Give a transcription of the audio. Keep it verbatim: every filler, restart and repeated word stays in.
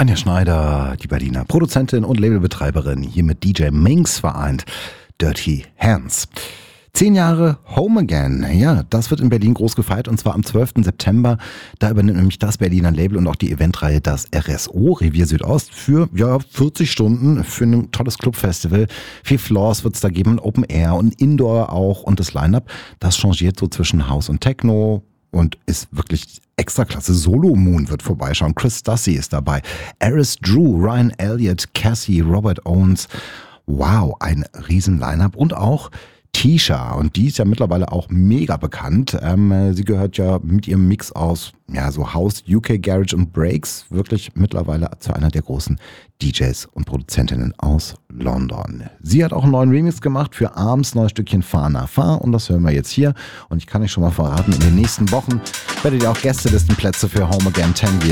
Anja Schneider, die Berliner Produzentin und Labelbetreiberin, hier mit D J Minx vereint. Dirty Hands. Zehn Jahre Home Again. Ja, das wird in Berlin groß gefeiert und zwar am zwölften September. Da übernimmt nämlich das Berliner Label und auch die Eventreihe das R S O, Revier Südost, für ja vierzig Stunden für ein tolles Clubfestival. Vier Floors wird es da geben, Open Air und Indoor auch. Und das Line-Up, das changiert so zwischen House und Techno und ist wirklich extra klasse. Solo Moon wird vorbeischauen. Chris Stassi ist dabei. Aris Drew, Ryan Elliott, Cassie, Robert Owens. Wow, ein riesen Line-Up und auch Tisha, und die ist ja mittlerweile auch mega bekannt. Ähm, sie gehört ja mit ihrem Mix aus ja so House, U K Garage und Breaks wirklich mittlerweile zu einer der großen D Js und Produzentinnen aus London. Sie hat auch einen neuen Remix gemacht für Arms neues Stückchen Fahr nach Fahr und das hören wir jetzt hier. Und ich kann euch schon mal verraten, in den nächsten Wochen werdet ihr auch Gästelistenplätze für Home Again zehn